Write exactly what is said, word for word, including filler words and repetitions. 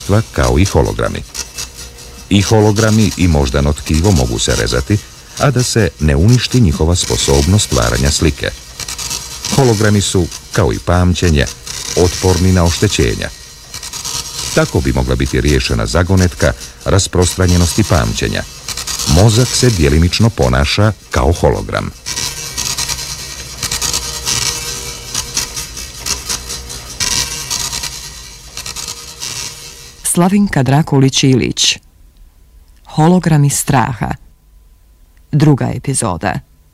kao i hologrami. I hologrami i moždano tkivo mogu se rezati, a da se ne uništi njihova sposobnost stvaranja slike. Hologrami su, kao i pamćenje, otporni na oštećenja. Tako bi mogla biti riješena zagonetka rasprostranjenosti pamćenja. Mozak se djelimično ponaša kao hologram. Slavinka Drakulić-Ilić. Hologrami straha. Druga epizoda.